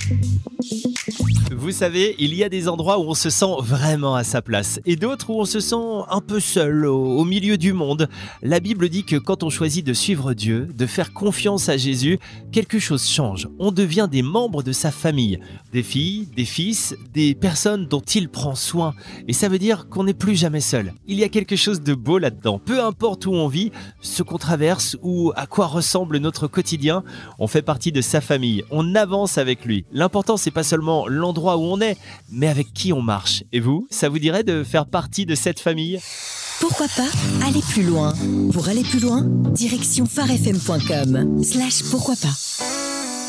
Vous savez, il y a des endroits où on se sent vraiment à sa place et d'autres où on se sent un peu seul au milieu du monde. La Bible dit que quand on choisit de suivre Dieu, de faire confiance à Jésus, quelque chose change. On devient des membres de sa famille, des filles, des fils, des personnes dont il prend soin. Et ça veut dire qu'on n'est plus jamais seul. Il y a quelque chose de beau là-dedans. Peu importe où on vit, ce qu'on traverse ou à quoi ressemble notre quotidien, on fait partie de sa famille. On avance avec lui. L'important, c'est pas seulement l'endroit où on est, mais avec qui on marche. Et vous, ça vous dirait de faire partie de cette famille ? Pourquoi pas aller plus loin? Pour aller plus loin, direction farfm.com/pourquoi pas.